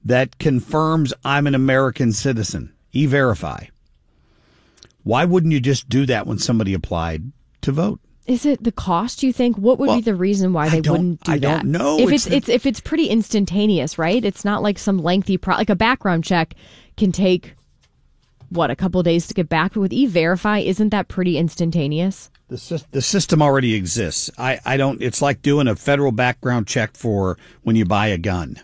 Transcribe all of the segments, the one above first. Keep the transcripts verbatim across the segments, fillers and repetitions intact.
that confirms I'm an American citizen, E-Verify. Why wouldn't you just do that when somebody applied to vote? Is it the cost, you think? What would well, be the reason why they wouldn't do I that? I don't know. If it's, it's, it's if it's pretty instantaneous, right? It's not like some lengthy pro like a background check can take what, a couple of days to get back, but with E-Verify, isn't that pretty instantaneous? The the system already exists. I, I don't it's like doing a federal background check for when you buy a gun.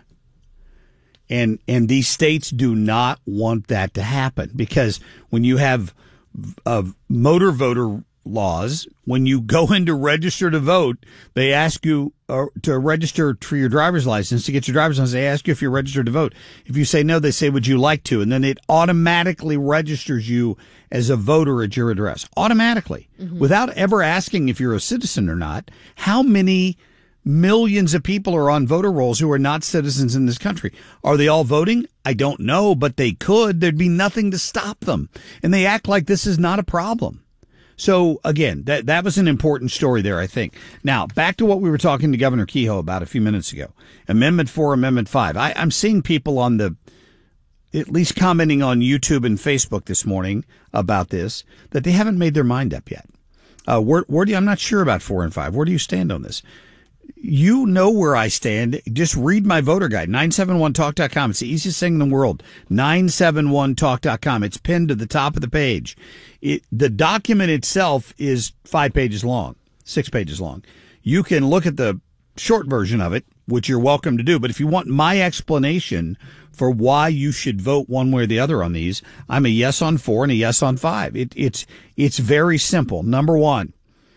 And and these states do not want that to happen, because when you have uh, motor voter laws, when you go in to register to vote, they ask you uh, to register for your driver's license. To get your driver's license, they ask you if you're registered to vote. If you say no, they say, would you like to? And then it automatically registers you as a voter at your address. Automatically. Mm-hmm. Without ever asking if you're a citizen or not. How many millions of people are on voter rolls who are not citizens in this country? Are they all voting? I don't know, but they could. There'd be nothing to stop them. And they act like this is not a problem. So, again, that that was an important story there, I think. Now, back to what we were talking to Governor Kehoe about a few minutes ago. Amendment four, Amendment five. I, I'm seeing people on the, at least commenting on YouTube and Facebook this morning about this, that they haven't made their mind up yet. Uh, where, where do you, I'm not sure about four and five. Where do you stand on this? You know where I stand. Just read my voter guide, nine seven one talk dot com. It's the easiest thing in the world, nine seven one talk dot com. It's pinned to the top of the page. It, the document itself is five pages long, six pages long. You can look at the short version of it, which you're welcome to do. But if you want my explanation for why you should vote one way or the other on these, I'm a yes on four and a yes on five. It, it's, it's very simple. Number one,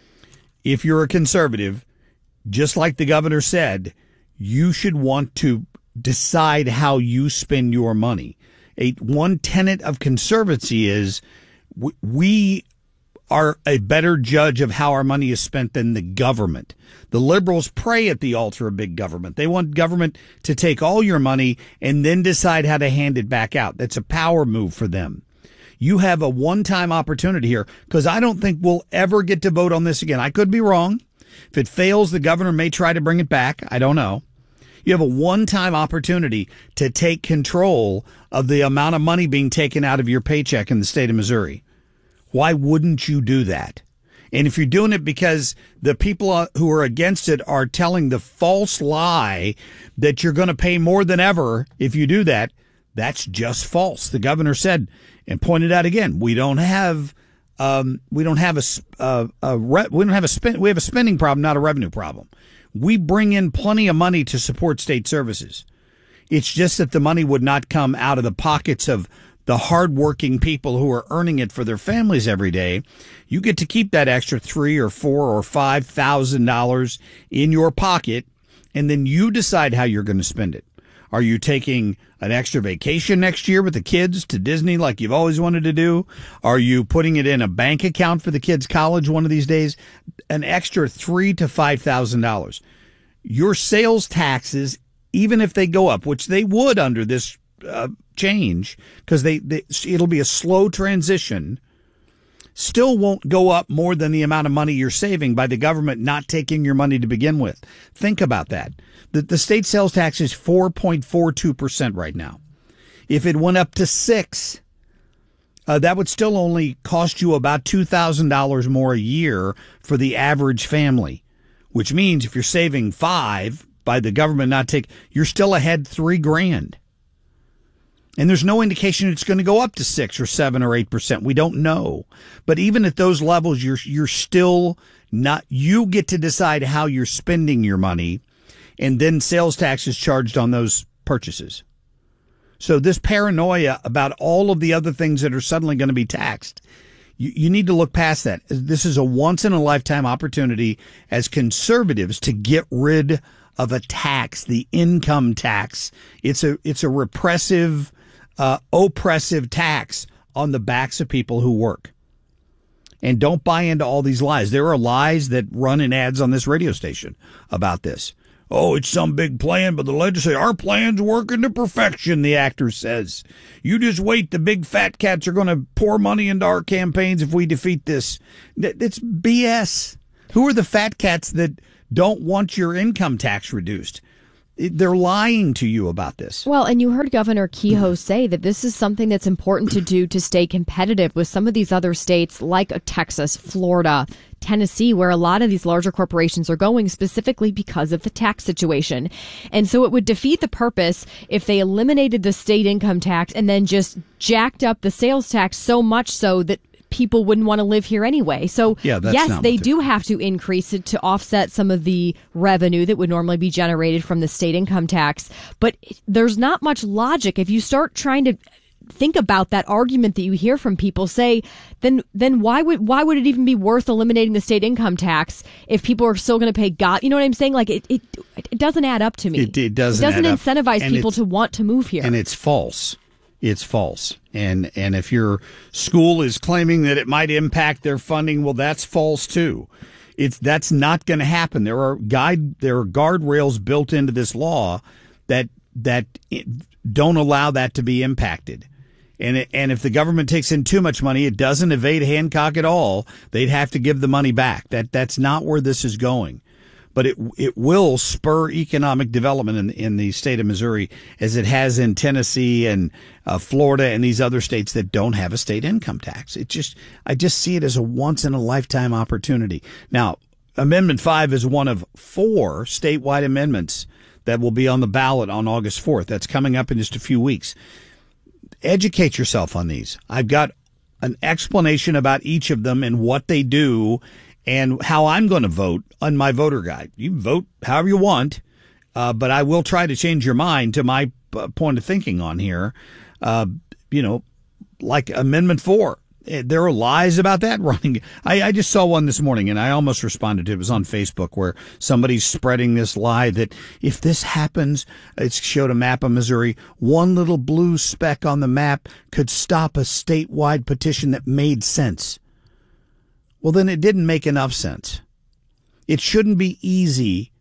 if you're a conservative, just like the governor said, you should want to decide how you spend your money. A, one tenet of conservacy is we, we are a better judge of how our money is spent than the government. The liberals pray at the altar of big government. They want government to take all your money and then decide how to hand it back out. That's a power move for them. You have a one-time opportunity here, because I don't think we'll ever get to vote on this again. I could be wrong. If it fails, the governor may try to bring it back. I don't know. You have a one-time opportunity to take control of the amount of money being taken out of your paycheck in the state of Missouri. Why wouldn't you do that? And if you're doing it because the people who are against it are telling the false lie that you're going to pay more than ever if you do that, that's just false. The governor said and pointed out again, we don't have Um, we don't have a, a, a re- we don't have a spend, we have a spending problem, not a revenue problem. We bring in plenty of money to support state services. It's just that the money would not come out of the pockets of the hardworking people who are earning it for their families every day. You get to keep that extra three or four or five thousand dollars in your pocket, and then you decide how you're going to spend it. Are you taking an extra vacation next year with the kids to Disney like you've always wanted to do? Are you putting it in a bank account for the kids' college one of these days? An extra three to five thousand dollars. Your sales taxes, even if they go up, which they would under this uh, change, because they, they it'll be a slow transition, still won't go up more than the amount of money you're saving by the government not taking your money to begin with. Think about that. The, the state sales tax is four point four two percent right now. If it went up to six, uh, that would still only cost you about two thousand dollars more a year for the average family, which means if you're saving five by the government not take, you're still ahead three grand. And there's no indication it's going to go up to six or seven or eight percent. We don't know. But even at those levels, you're you're still not. You get to decide how you're spending your money, and then sales tax is charged on those purchases. So this paranoia about all of the other things that are suddenly going to be taxed, you, you need to look past that. This is a once in a lifetime opportunity as conservatives to get rid of a tax, the income tax. It's a it's a repressive, uh, oppressive tax on the backs of people who work. And don't buy into all these lies. There are lies that run in ads on this radio station about this. Oh, it's some big plan, but the legislature, our plan's working to perfection, the actor says. You just wait. The big fat cats are going to pour money into our campaigns if we defeat this. It's B S. Who are the fat cats that don't want your income tax reduced? They're lying to you about this. Well, and you heard Governor Kehoe say that this is something that's important to do to stay competitive with some of these other states like Texas, Florida, Tennessee, where a lot of these larger corporations are going specifically because of the tax situation. And so it would defeat the purpose if they eliminated the state income tax and then just jacked up the sales tax so much so that people wouldn't want to live here anyway. So, yeah, that's yes, they do doing. have to increase it to offset some of the revenue that would normally be generated from the state income tax. But there's not much logic. If you start trying to think about that argument that you hear from people, say, then then why would why would it even be worth eliminating the state income tax if people are still going to pay God? You know what I'm saying? Like, it, it, it doesn't add up to me. It, it doesn't, it doesn't add incentivize up. people to want to move here. And it's false. It's false. And and if your school is claiming that it might impact their funding, well, that's false too. It's that's not going to happen. There are guide there are guardrails built into this law that that don't allow that to be impacted. And it, and if the government takes in too much money, it doesn't evade Hancock at all. They'd have to give the money back. That that's not where this is going. But it it will spur economic development in in the state of Missouri, as it has in Tennessee and uh, Florida and these other states that don't have a state income tax. It just I just see it as a once in a lifetime opportunity. Now, Amendment five is one of four statewide amendments that will be on the ballot on August fourth. That's coming up in just a few weeks. Educate yourself on these. I've got an explanation about each of them and what they do and how I'm going to vote on my voter guide. You vote however you want, uh, but I will try to change your mind to my uh, point of thinking on here. Uh, you know, like Amendment four. There are lies about that running. I, I just saw one this morning, and I almost responded to it. It was on Facebook, where somebody's spreading this lie that if this happens, it showed a map of Missouri, one little blue speck on the map could stop a statewide petition that made sense. Well, then it didn't make enough sense. It shouldn't be easy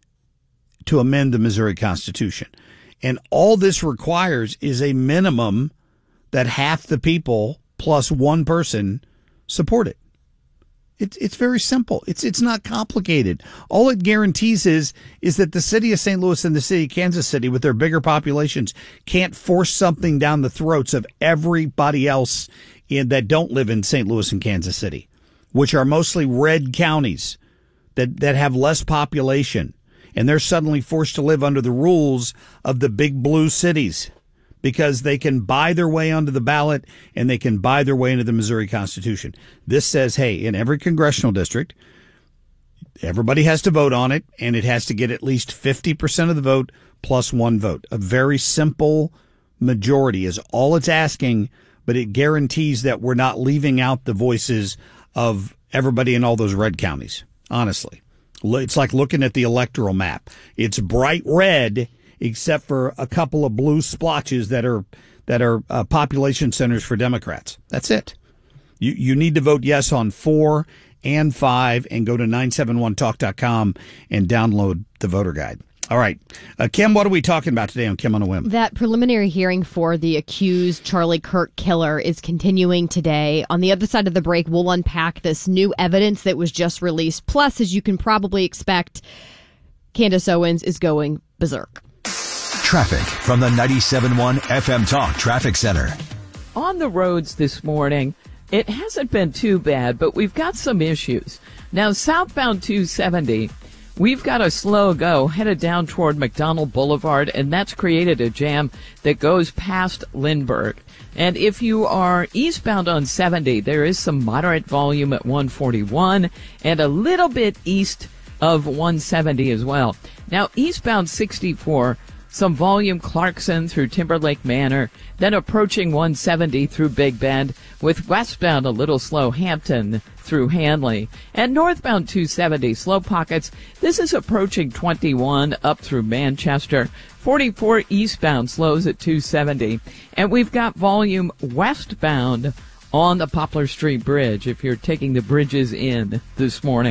to amend the Missouri Constitution. And all this requires is a minimum that half the people plus one person support it. It's it's very simple. It's it's not complicated. All it guarantees is is that the city of Saint Louis and the city of Kansas City, with their bigger populations, can't force something down the throats of everybody else in, that don't live in Saint Louis and Kansas City, which are mostly red counties that, that have less population. And they're suddenly forced to live under the rules of the big blue cities because they can buy their way onto the ballot and they can buy their way into the Missouri Constitution. This says, hey, in every congressional district, everybody has to vote on it, and it has to get at least fifty percent of the vote plus one vote. A very simple majority is all it's asking, but it guarantees that we're not leaving out the voices of everybody in all those red counties. Honestly, it's like looking at the electoral map. It's bright red, except for a couple of blue splotches that are that are uh, population centers for Democrats. That's it. You you need to vote yes on four and five, and go to nine seven one talk dot com and download the voter guide. All right. Uh, Kim, what are we talking about today on Kim on a Whim? That preliminary hearing for the accused Charlie Kirk killer is continuing today. On the other side of the break, we'll unpack this new evidence that was just released. Plus, as you can probably expect, Candace Owens is going berserk. Traffic from the ninety-seven point one F M Talk Traffic Center. On the roads this morning, it hasn't been too bad, but we've got some issues. Now, southbound two seventy, we've got a slow go headed down toward McDonald Boulevard, and that's created a jam that goes past Lindbergh. And if you are eastbound on seventy, there is some moderate volume at one forty-one and a little bit east of one seventy as well. Now, eastbound sixty-four, some volume Clarkson through Timberlake Manor, then approaching one seventy through Big Bend, with westbound a little slow Hampton through Hanley. And northbound two seventy, slow pockets. This is approaching twenty-one up through Manchester. forty-four eastbound slows at two seventy. And we've got volume westbound on the Poplar Street Bridge if you're taking the bridges in this morning.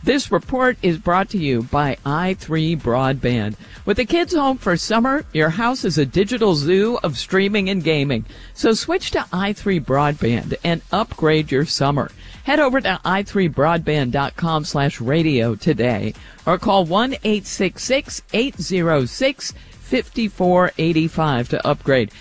This report is brought to you by i three Broadband. With the kids home for summer, your house is a digital zoo of streaming and gaming. So switch to i three Broadband and upgrade your summer. Head over to i three broadband dot com slash radio today or call one eight six six eight zero six five four eight five to upgrade.